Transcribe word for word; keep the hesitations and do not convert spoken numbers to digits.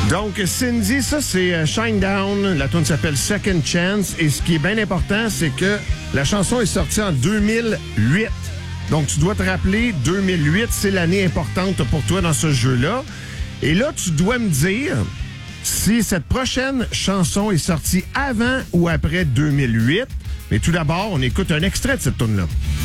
Donc, Cindy, ça, c'est euh, Shine Down. La tune s'appelle Second Chance. Et ce qui est bien important, c'est que la chanson est sortie en deux mille huit. Donc, tu dois te rappeler, deux mille huit, c'est l'année importante pour toi dans ce jeu-là. Et là, tu dois me dire si cette prochaine chanson est sortie avant ou après deux mille huit. Mais tout d'abord, on écoute un extrait de cette tune-là.